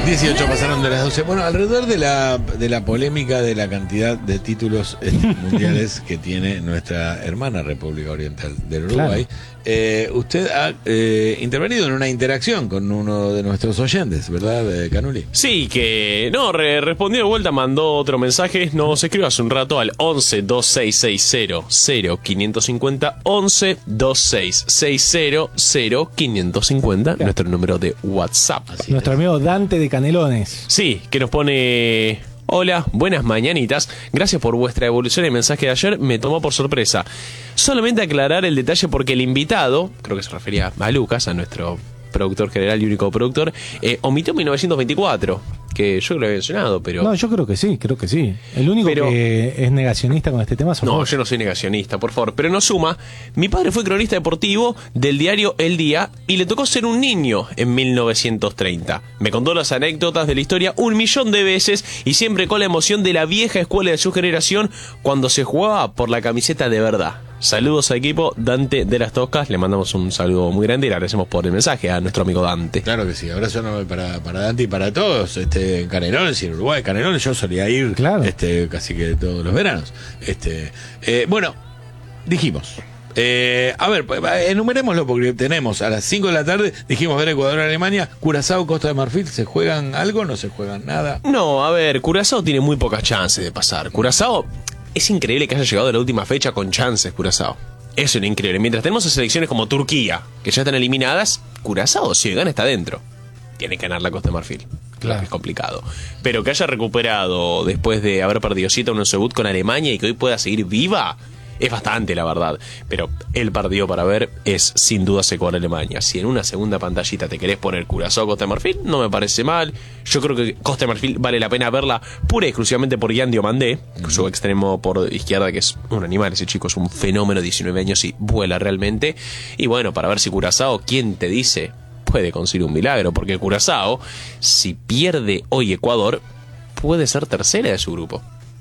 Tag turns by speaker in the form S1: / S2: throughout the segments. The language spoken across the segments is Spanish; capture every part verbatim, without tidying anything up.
S1: dieciocho pasaron de las doce. Bueno, alrededor de la, de la polémica de la cantidad de títulos eh, mundiales que tiene nuestra hermana República Oriental del Uruguay, claro. eh, usted ha eh, intervenido en una interacción con uno de nuestros oyentes, ¿verdad, eh, Canuli?
S2: Sí, que no, re, respondió de vuelta, mandó otro mensaje, nos escribió hace un rato al once dos seis seis cero cero quinientos cincuenta, once dos seis seis cero cero quinientos cincuenta, claro. Nuestro número de WhatsApp.
S3: Así nuestro es. Amigo Dante de Canelones.
S2: Sí, que nos pone: hola, buenas mañanitas. Gracias por vuestra evolución. El mensaje de ayer me tomó por sorpresa. Solamente aclarar el detalle porque el invitado, creo que se refería a Lucas, a nuestro productor general y único productor, eh, omitió mil novecientos veinticuatro, que yo lo había mencionado, pero...
S3: No, yo creo que sí, creo que sí. El único pero... que es negacionista con este tema es...
S2: No, vos. Yo no soy negacionista, por favor. Pero nos suma, mi padre fue cronista deportivo del diario El Día y le tocó ser un niño en mil novecientos treinta. Me contó las anécdotas de la historia un millón de veces y siempre con la emoción de la vieja escuela de su generación cuando se jugaba por la camiseta de verdad. Saludos a equipo, Dante de las Toscas. Le mandamos un saludo muy grande y le agradecemos por el mensaje a nuestro amigo Dante.
S1: Claro que sí, abrazo para, para Dante y para todos. Este, en Canelones y en Uruguay, Canelones yo solía ir, claro. este, casi que todos los veranos. Este, eh, bueno, dijimos, eh, a ver, enumerémoslo porque tenemos a las cinco de la tarde, dijimos ver Ecuador, Alemania, Curazao, Costa de Marfil. ¿Se juegan algo? ¿No se juegan nada?
S2: No, a ver, Curazao tiene muy pocas chances de pasar. Curazao... Es increíble que haya llegado a la última fecha con chances, Curazao. Eso es increíble. Mientras tenemos a selecciones como Turquía, que ya están eliminadas, Curazao, si gana, está dentro. Tiene que ganar la Costa de Marfil. Claro. Es complicado. Pero que haya recuperado después de haber perdido siete a uno en su debut con Alemania y que hoy pueda seguir viva, es bastante, la verdad. Pero el partido para ver es sin duda Ecuador-Alemania. Si en una segunda pantallita te querés poner Curazao Costa de Marfil, no me parece mal. Yo creo que Costa de Marfil vale la pena verla pura y exclusivamente por Yan Diomandé, uh-huh. Su extremo por izquierda, que es un animal. Ese chico es un fenómeno, diecinueve años y vuela realmente. Y bueno, para ver si Curazao, ¿quién te dice? Puede conseguir un milagro, porque Curazao, si pierde hoy Ecuador, puede ser tercera de su grupo.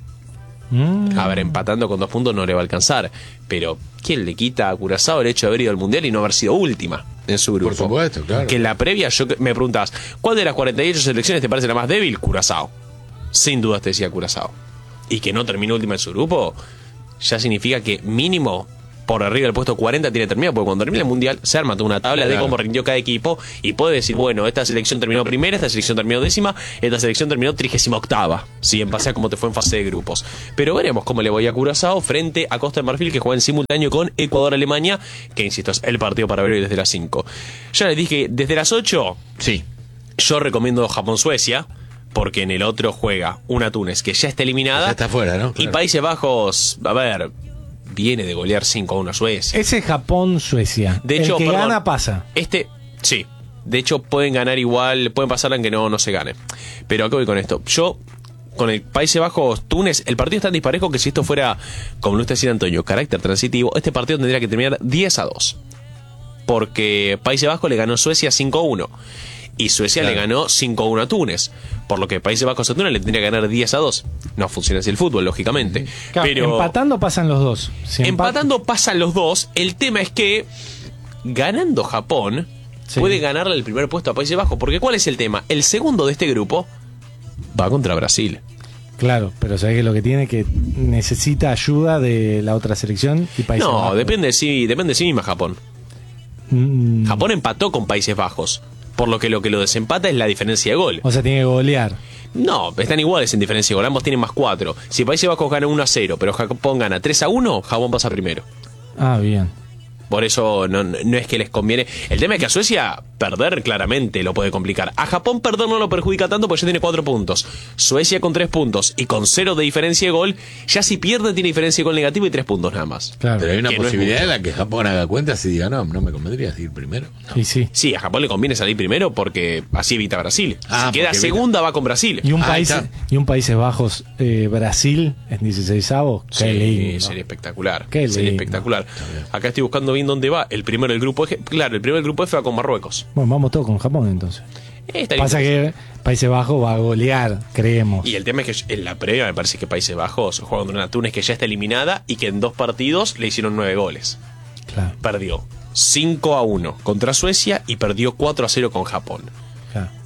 S2: Mm. A ver, empatando con dos puntos no le va a alcanzar, pero ¿quién le quita a Curazao el hecho de haber ido al Mundial y no haber sido última en su grupo?
S1: Por supuesto, claro.
S2: Que en la previa yo me preguntabas, ¿cuál de las cuarenta y ocho selecciones te parece la más débil? Curazao. Sin dudas te decía Curazao. Y que no terminó última en su grupo ya significa que mínimo por arriba del puesto cuarenta tiene terminado, porque cuando termine el Mundial se arma toda una tabla claro. de cómo rindió cada equipo y puede decir, bueno, esta selección terminó primera, esta selección terminó décima, esta selección terminó trigésima octava, si en base a cómo te fue en fase de grupos. Pero veremos cómo le voy a Curazao frente a Costa de Marfil, que juega en simultáneo con Ecuador-Alemania, que insisto, es el partido para ver hoy desde las cinco. Ya les dije, desde las ocho,
S1: sí.
S2: Yo recomiendo Japón-Suecia, porque en el otro juega una Túnez que ya está eliminada.
S1: Ya está fuera, ¿no?
S2: Claro. Y Países Bajos, a ver... viene de golear cinco a uno a Suecia.
S3: Ese es Japón-Suecia.
S2: De
S3: el
S2: hecho,
S3: que
S2: perdón,
S3: gana pasa.
S2: Este, sí. De hecho, pueden ganar igual, pueden pasar aunque no, no se gane. Pero ¿a qué voy con esto? Yo, con el Países Bajos, Túnez, el partido es tan disparejo que si esto fuera, como lo está diciendo Antonio, carácter transitivo, este partido tendría que terminar diez a dos. Porque Países Bajos le ganó a Suecia cinco a uno. Y Suecia claro. le ganó cinco a uno a Túnez. Por lo que Países Bajos a Túnez le tendría que ganar diez a dos. No funciona así el fútbol, lógicamente.
S3: Claro,
S2: pero
S3: empatando pasan los dos.
S2: Si empatando empat... pasan los dos. El tema es que ganando Japón sí. puede ganarle el primer puesto a Países Bajos. Porque ¿cuál es el tema? El segundo de este grupo va contra Brasil.
S3: Claro, pero sabés que lo que tiene que necesita ayuda de la otra selección y Países
S2: no,
S3: Bajos.
S2: No, depende de sí, depende de sí misma Japón. Mm. Japón empató con Países Bajos. Por lo que lo que lo desempata es la diferencia de gol.
S3: O sea, tiene que golear.
S2: No, están iguales en diferencia de gol. Ambos tienen más cuatro. Si Países Bajos gana uno a cero, pero Japón gana tres a uno, Japón pasa primero.
S3: Ah, bien.
S2: Por eso no, no es que les conviene. El tema es que a Suecia perder claramente lo puede complicar. A Japón perder no lo perjudica tanto porque ya tiene cuatro puntos. Suecia con tres puntos y con cero de diferencia de gol, ya si pierde tiene diferencia de gol negativa y tres puntos nada más.
S1: Claro. Pero hay una posibilidad no en la que Japón haga cuentas y diga, no, no me convendría ir primero. No.
S3: Y sí.
S2: Sí, a Japón le conviene salir primero porque así evita Brasil.
S1: Ah,
S2: si queda segunda evita. Va con Brasil.
S3: Y un,
S1: ah,
S3: país, y un Países Bajos, eh, Brasil, en dieciseisavos.
S2: Sí,
S3: qué lindo.
S2: Sería espectacular.
S3: Qué
S2: sería
S3: lindo.
S2: espectacular. Acá estoy buscando bien dónde va. El primero del grupo F. Claro, el primero del grupo F va con Marruecos.
S3: Bueno, vamos todos con Japón entonces.
S2: Eh,
S3: Pasa que Países Bajos va a golear, creemos.
S2: Y el tema es que en la previa me parece que Países Bajos juega contra una Túnez que ya está eliminada y que en dos partidos le hicieron nueve goles.
S3: Claro.
S2: Perdió cinco a uno contra Suecia y perdió cuatro a cero con Japón.
S3: Claro.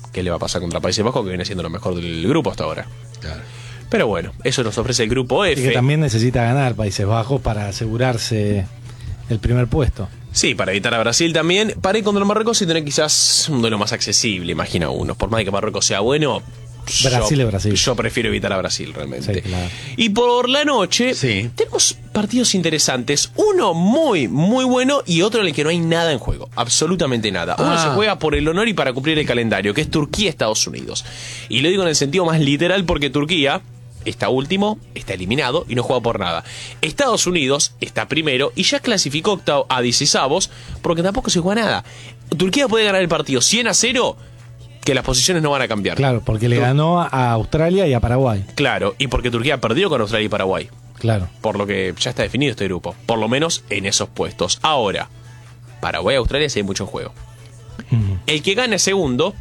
S2: qué le va a pasar contra Países Bajos, que viene siendo lo mejor del grupo hasta ahora.
S1: Claro.
S2: Pero bueno, eso nos ofrece el grupo F.
S3: Y que también necesita ganar Países Bajos para asegurarse el primer puesto.
S2: Sí, para evitar a Brasil también. Para ir contra Marruecos y tener quizás un duelo más accesible, imagina uno. Por más de que Marruecos sea bueno,
S3: Brasil
S2: yo,
S3: es Brasil.
S2: Yo prefiero evitar a Brasil realmente.
S3: Sí, claro.
S2: Y por la noche
S1: sí.
S2: tenemos partidos interesantes. Uno muy, muy bueno y otro en el que no hay nada en juego. Absolutamente nada. Uno
S1: Ah.
S2: se juega por el honor y para cumplir el calendario, que es Turquía-Estados Unidos. Y lo digo en el sentido más literal porque Turquía está último, está eliminado y no juega por nada. Estados Unidos está primero y ya clasificó octavo a dieciseisavos porque tampoco se juega nada. Turquía puede ganar el partido cien a cero, que las posiciones no van a cambiar.
S3: Claro, porque le
S2: Tur-
S3: ganó a Australia y a Paraguay.
S2: Claro, y porque Turquía perdió con Australia y Paraguay.
S3: Claro.
S2: Por lo que ya está definido este grupo. Por lo menos en esos puestos. Ahora, Paraguay y Australia sí hay mucho en juego.
S3: Ujú.
S2: El que gane es segundo,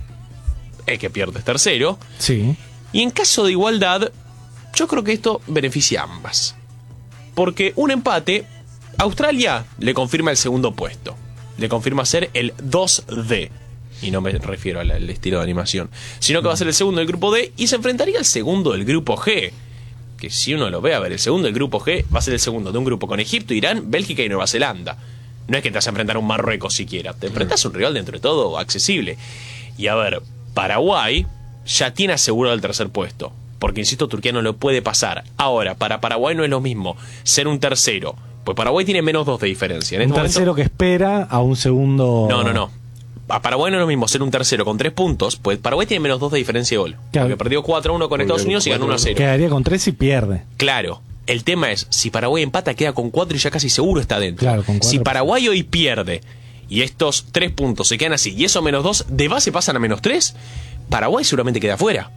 S2: el que pierde es tercero.
S3: Sí.
S2: Y en caso de igualdad, yo creo que esto beneficia a ambas. Porque un empate, Australia le confirma el segundo puesto. Le confirma ser el dos D. Y no me refiero al, al estilo de animación. Sino que va a ser el segundo del grupo D y se enfrentaría al segundo del grupo G. Que si uno lo ve, a ver, el segundo del grupo G va a ser el segundo de un grupo con Egipto, Irán, Bélgica y Nueva Zelanda. No es que te vas a enfrentar a un Marruecos siquiera. Te enfrentas a un rival dentro de todo accesible. Y a ver, Paraguay ya tiene asegurado el tercer puesto. Porque, insisto, Turquía no lo puede pasar. Ahora, para Paraguay no es lo mismo ser un tercero. Pues Paraguay tiene menos dos de diferencia. En
S3: Un
S2: este
S3: tercero
S2: momento,
S3: que espera a un segundo.
S2: no, no, no. A Paraguay no es lo mismo ser un tercero con tres puntos. Pues Paraguay tiene menos dos de diferencia de gol.
S3: Claro.
S2: Porque perdió cuatro a uno con
S1: Porque
S2: Estados Unidos y ganó uno a cero.
S3: Quedaría con tres y pierde.
S2: Claro. El tema es, si Paraguay empata, queda con cuatro y ya casi seguro está dentro.
S3: Claro, con cuatro.
S2: Si Paraguay hoy pierde y estos tres puntos se quedan así y eso menos dos, de base pasan a menos tres, Paraguay seguramente queda afuera.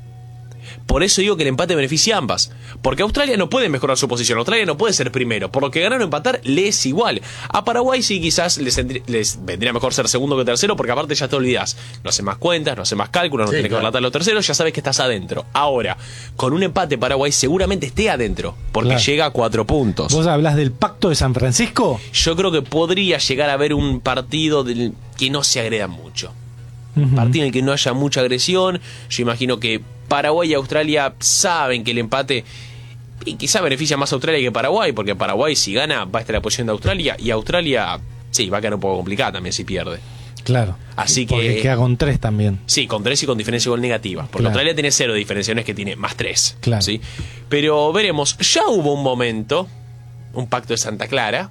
S2: Por eso digo que el empate beneficia a ambas. Porque Australia no puede mejorar su posición. Australia no puede ser primero. Por lo que ganar o empatar le es igual. A Paraguay sí quizás les, les vendría mejor ser segundo que tercero. Porque aparte ya te olvidás. No hace más cuentas, no hace más cálculos, no
S1: Sí,
S2: tiene que
S1: claro.
S2: relatar los terceros. Ya sabes que estás adentro. Ahora, con un empate Paraguay seguramente esté adentro. Porque
S3: Claro.
S2: llega a cuatro puntos.
S3: ¿Vos hablas del pacto de San Francisco?
S2: Yo creo que podría llegar a haber un partido del que no se agreda mucho.
S3: Ujú.
S2: Partido en el que no haya mucha agresión. Yo imagino que Paraguay y Australia saben que el empate y quizá beneficia más a Australia que Paraguay, porque Paraguay si gana va a estar en la posición de Australia y Australia sí va a quedar un poco complicada también si pierde.
S3: Claro.
S2: Así
S3: Porque
S2: que
S3: queda con tres también.
S2: sí, con tres y con diferencia de gol negativa. Porque
S3: Claro.
S2: Australia tiene cero de diferencia, no es que tiene más tres.
S3: Claro.
S2: ¿sí? Pero veremos, ya hubo un momento, un pacto de Santa Clara,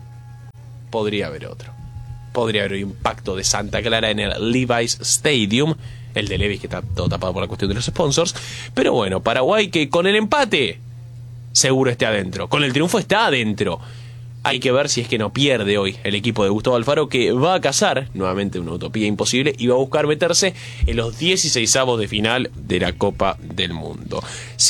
S2: podría haber otro. Podría haber un pacto de Santa Clara en el Levi's Stadium, el de Levi's que está todo tapado por la cuestión de los sponsors. Pero bueno, Paraguay que con el empate seguro esté adentro, con el triunfo está adentro. Hay que ver si es que no pierde hoy el equipo de Gustavo Alfaro, que va a cazar, nuevamente una utopía imposible, y va a buscar meterse en los dieciseisavos de final de la Copa del Mundo.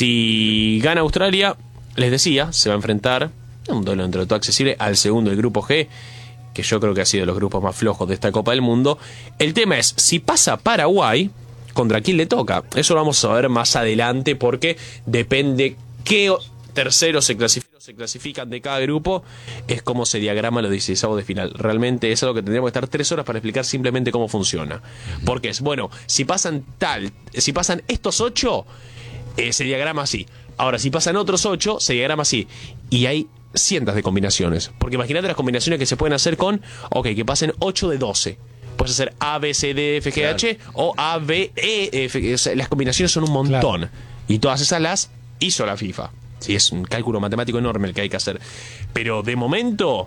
S2: Si gana Australia, les decía, se va a enfrentar a un duelo entre todo accesible al segundo del grupo G, que yo creo que ha sido de los grupos más flojos de esta Copa del Mundo. El tema es, si pasa Paraguay, ¿contra quién le toca? Eso lo vamos a ver más adelante porque depende qué terceros se clasifican, se clasifican de cada grupo, es como se diagrama los dieciseisavos de final. Realmente es algo que tendríamos que estar tres horas para explicar simplemente cómo funciona. Porque es, bueno, si pasan tal, si pasan estos ocho, eh, se diagrama así. Ahora, si pasan otros ocho, se diagrama así. Y hay cientos de combinaciones. Porque imagínate las combinaciones que se pueden hacer con, ok, que pasen ocho de doce. Puedes hacer A, B, C, D, F, G, H o A, B, E, F. O sea, las combinaciones son un montón.
S3: Claro.
S2: Y todas esas las hizo la FIFA. Sí, es un cálculo matemático enorme el que hay que hacer. Pero de momento,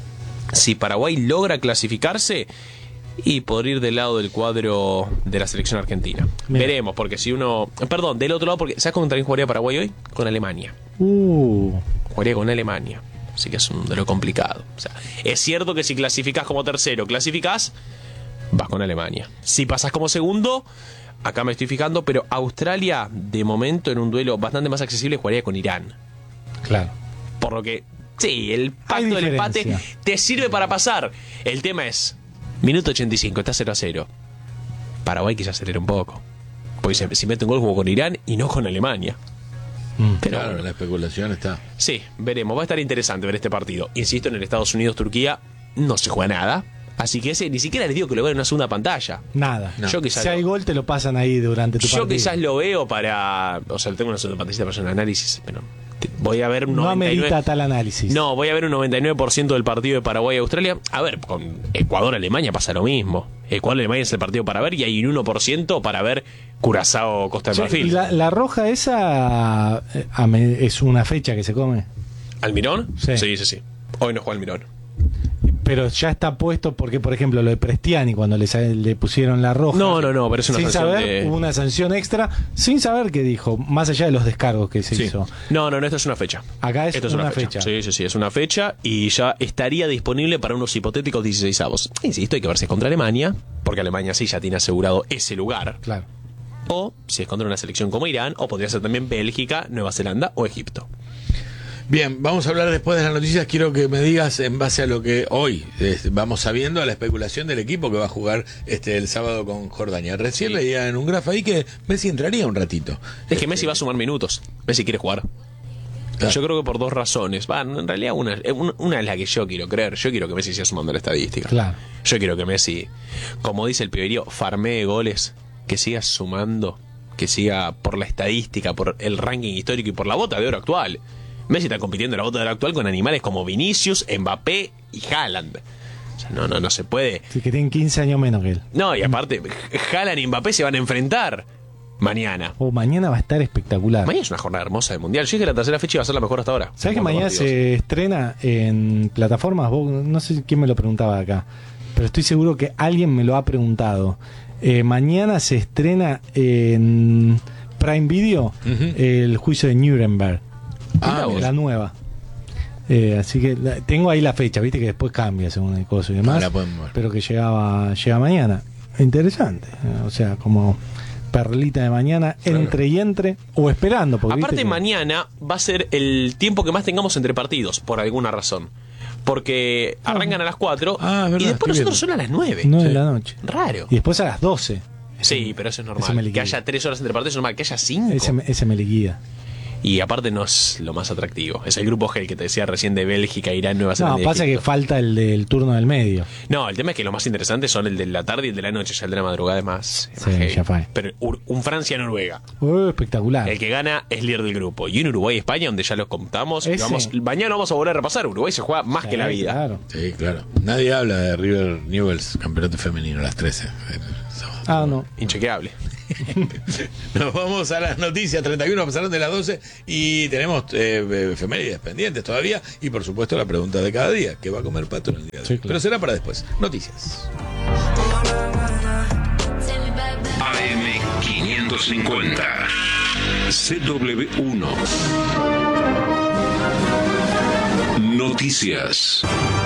S2: si Paraguay logra clasificarse, y podría ir del lado del cuadro de la selección argentina.
S3: Bien.
S2: Veremos, porque si uno... Perdón, del otro lado, porque ¿sabes contra quién jugaría Paraguay hoy? Con Alemania.
S3: Uh,
S2: Jugaría con Alemania. Así que es un duelo complicado. O sea, es cierto que si clasificás como tercero, clasificás, vas con Alemania. Si pasás como segundo, acá me estoy fijando, pero Australia, de momento, en un duelo bastante más accesible, jugaría con Irán.
S3: claro.
S2: Por lo que, sí, el
S3: Hay
S2: pacto del empate
S3: diferencia.
S2: te sirve para pasar. El tema es, minuto ochenta y cinco, está cero a cero. Paraguay quizás acelera un poco. Porque si, si mete un gol, juego con Irán y no con Alemania.
S3: Mm.
S2: Pero
S1: Claro,
S2: bueno.
S1: la especulación está.
S2: Sí, veremos. Va a estar interesante ver este partido. Insisto, en el Estados Unidos-Turquía no se juega nada. Así que ese ni siquiera les digo que lo vean en una segunda pantalla.
S3: Nada.
S2: No. Yo quizás
S3: si hay
S2: lo,
S3: gol, te lo pasan ahí durante tu
S2: yo
S3: partido.
S2: quizás lo veo para. O sea, tengo una segunda pantalla para hacer un análisis, pero te, voy a ver un
S3: no
S2: noventa y nueve.
S3: amerita tal análisis.
S2: No, voy a ver un noventa y nueve por ciento del partido de Paraguay-Australia. A ver, con Ecuador-Alemania pasa lo mismo. Ecuador-Alemania es el partido para ver y hay un uno por ciento para ver Curazao-Costa de
S3: Sí,
S2: Marfil.
S3: La, la roja esa eh, a me- es una fecha que se come.
S2: ¿Almirón?
S3: Sí.
S2: sí, sí. sí. Hoy no juega Almirón.
S3: Pero ya está puesto porque, por ejemplo, lo de Prestiani, cuando le, sa- le pusieron la roja.
S2: No, no, no, pero es una
S3: sin
S2: sanción
S3: saber,
S2: de-
S3: hubo una sanción extra, sin saber qué dijo, más allá de los descargos que se
S2: Sí.
S3: hizo.
S2: No, no, no, esto es una fecha.
S3: Acá es
S2: Esto es
S3: una,
S2: una
S3: fecha.
S2: Sí, sí, sí, es una fecha y ya estaría disponible para unos hipotéticos dieciseisavos. Insisto, hay que ver si es contra Alemania, porque Alemania sí ya tiene asegurado ese lugar.
S3: Claro.
S2: O si es contra una selección como Irán, o podría ser también Bélgica, Nueva Zelanda o Egipto.
S1: Bien, vamos a hablar después de las noticias. Quiero que me digas, en base a lo que hoy eh, vamos sabiendo, a la especulación del equipo que va a jugar este el sábado con Jordania. Recién
S2: Sí.
S1: leía en un grafo ahí que Messi entraría un ratito.
S2: Es que Messi va a sumar minutos. Messi quiere jugar.
S1: Claro.
S2: Yo creo que por dos razones. Va, en realidad una, eh, un- una es la que yo quiero creer. Yo quiero que Messi siga sumando la estadística.
S3: Claro.
S2: Yo quiero que Messi, como dice el piberío, farmee goles, que siga sumando, que siga por la estadística, por el ranking histórico y por la bota de oro actual. Messi está compitiendo en la bota de oro actual con animales como Vinicius, Mbappé y Haaland. O sea, no, no, no se puede.
S3: Sí, que tienen quince años menos que él.
S2: No, y aparte, Haaland y Mbappé se van a enfrentar mañana.
S3: Oh, mañana va a estar espectacular.
S2: Mañana es una jornada hermosa del Mundial. Yo dije que la tercera fecha iba a ser la mejor hasta ahora.
S3: ¿Sabes que
S2: En cuanto a
S3: mañana
S2: partidos.
S3: se estrena en plataformas? Vos, no sé quién me lo preguntaba acá, pero estoy seguro que alguien me lo ha preguntado. Eh, mañana se estrena en Prime Video
S1: Ujú.
S3: el juicio de Nuremberg.
S1: Ah,
S3: la
S1: mira.
S3: nueva. Eh, así que la- tengo ahí la fecha, viste que después cambia según el coso y demás.
S1: Ah, la podemos ver.
S3: Pero que llegaba llega mañana. Interesante. eh, O sea, como perlita de mañana,
S1: Claro.
S3: entre y entre, o esperando. Porque
S2: Aparte,
S3: viste que-
S2: mañana va a ser el tiempo que más tengamos entre partidos, por alguna razón. Porque arrancan a las cuatro
S1: Ah, es verdad,
S2: y después
S1: estoy
S2: nosotros son a las nueve.
S3: nueve de
S1: Sí.
S3: la noche.
S2: Raro.
S3: Y después a las doce.
S2: Sí, pero eso es
S3: Ese me
S2: normal. Que
S3: liquida.
S2: haya tres horas entre partidos es normal. Que haya cinco.
S3: Ese, me- ese me liquida.
S2: Y aparte no es lo más atractivo. Es el grupo G el que te decía recién de Bélgica, Irán, Nueva Zelanda.
S3: No,
S2: y
S3: pasa que
S2: Egipto.
S3: falta el del turno del medio.
S2: No, el tema es que los más interesantes son el de la tarde y el de la noche. Ya el de la madrugada es más. es
S3: Sí,
S2: más heavy.
S3: ya fue.
S2: Pero Ur- un Francia-Noruega.
S3: Uh, espectacular.
S2: El que gana es líder del grupo. Y un Uruguay-España, donde ya los contamos. y
S3: Ese.
S2: Vamos, mañana vamos a volver a repasar. Uruguay se juega más que la
S3: Sí,
S2: vida.
S3: Claro.
S1: Sí, claro. Nadie habla de River Newell's campeonato femenino a las trece. el sábado.
S3: Ah, no.
S2: Inchequeable.
S1: Nos vamos a las noticias. treinta y uno pasaron de las doce y tenemos eh, efemérides pendientes todavía. Y por supuesto la pregunta de cada día: ¿qué va a comer Pato en el día de hoy?
S3: Sí, claro.
S1: Pero será para después. Noticias.
S4: A M quinientos cincuenta C W uno Noticias.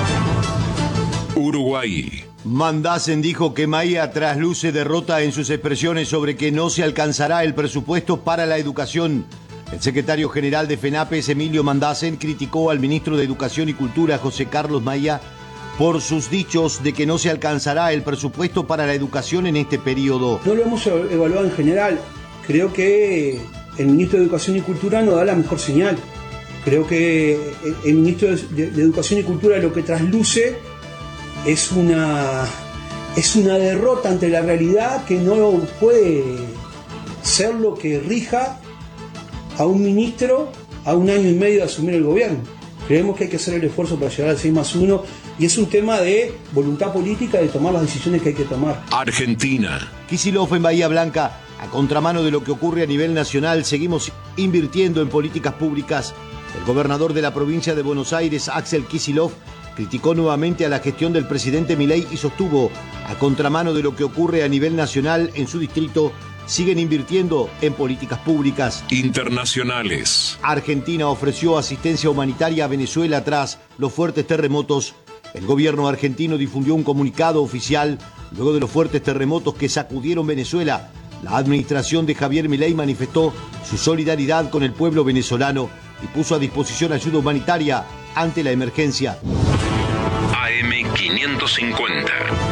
S4: Uruguay.
S5: Mandasen dijo que Maía trasluce derrota en sus expresiones sobre que no se alcanzará el presupuesto para la educación. El secretario general de FENAPES, Emilio Mandasen, criticó al ministro de Educación y Cultura, José Carlos Maía, por sus dichos de que no se alcanzará el presupuesto para la educación en este periodo.
S6: No lo hemos evaluado en general. Creo que el ministro de Educación y Cultura no da la mejor señal. Creo que el ministro de, de Educación y Cultura lo que trasluce es una, es una derrota ante la realidad que no puede ser lo que rija a un ministro a un año y medio de asumir el gobierno. Creemos que hay que hacer el esfuerzo para llegar al seis más uno y es un tema de voluntad política de tomar las decisiones que hay que tomar.
S4: Argentina.
S5: Kicillof en Bahía Blanca, a contramano de lo que ocurre a nivel nacional, seguimos invirtiendo en políticas públicas. El gobernador de la provincia de Buenos Aires, Axel Kicillof, criticó nuevamente a la gestión del presidente Milei y sostuvo, a contramano de lo que ocurre a nivel nacional en su distrito, siguen invirtiendo en políticas públicas.
S4: Internacionales.
S5: Argentina ofreció asistencia humanitaria a Venezuela tras los fuertes terremotos. El gobierno argentino difundió un comunicado oficial luego de los fuertes terremotos que sacudieron Venezuela. La administración de Javier Milei manifestó su solidaridad con el pueblo venezolano y puso a disposición ayuda humanitaria ante la emergencia.
S4: A M quinientos cincuenta.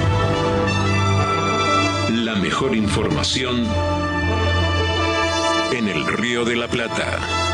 S4: La mejor información en el Río de la Plata.